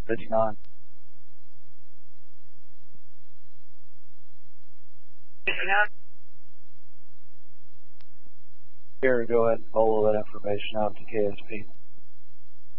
59. Here, go ahead and follow that information out to KSP.